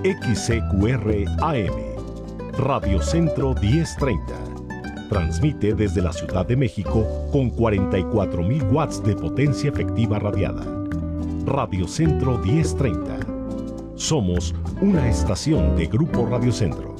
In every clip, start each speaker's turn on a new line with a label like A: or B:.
A: XCQR AM, Radio Centro 1030. Transmite desde la Ciudad de México con 44,000 watts de potencia efectiva radiada. Radio Centro 1030. Somos una estación de Grupo Radio Centro.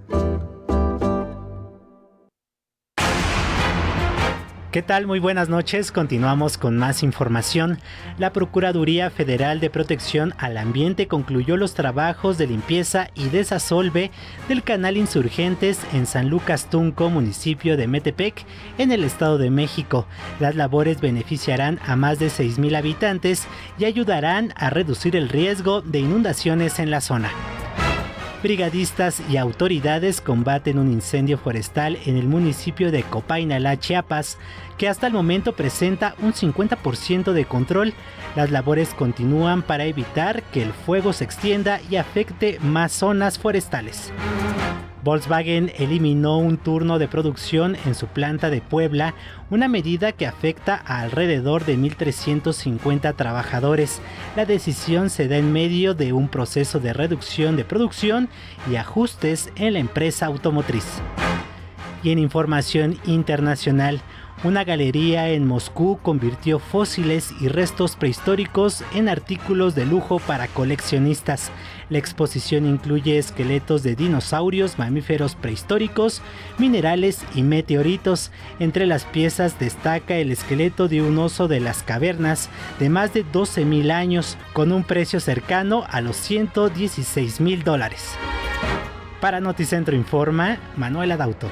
B: ¿Qué tal? Muy buenas noches. Continuamos con más información. La Procuraduría Federal de Protección al Ambiente concluyó los trabajos de limpieza y desasolve del canal Insurgentes en San Lucas Tunco, municipio de Metepec, en el Estado de México. Las labores beneficiarán a más de 6,000 habitantes y ayudarán a reducir el riesgo de inundaciones en la zona. Brigadistas y autoridades combaten un incendio forestal en el municipio de Copainalá, Chiapas, que hasta el momento presenta un 50% de control. Las labores continúan para evitar que el fuego se extienda y afecte más zonas forestales. Volkswagen eliminó un turno de producción en su planta de Puebla, una medida que afecta a alrededor de 1,350 trabajadores. La decisión se da en medio de un proceso de reducción de producción y ajustes en la empresa automotriz. Y en información internacional, una galería en Moscú convirtió fósiles y restos prehistóricos en artículos de lujo para coleccionistas. La exposición incluye esqueletos de dinosaurios, mamíferos prehistóricos, minerales y meteoritos. Entre las piezas destaca el esqueleto de un oso de las cavernas de más de 12,000 años, con un precio cercano a los $116,000. Para Noticentro Informa, Manuel Adauto.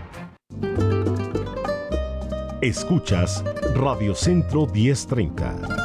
A: Escuchas Radio Centro 1030.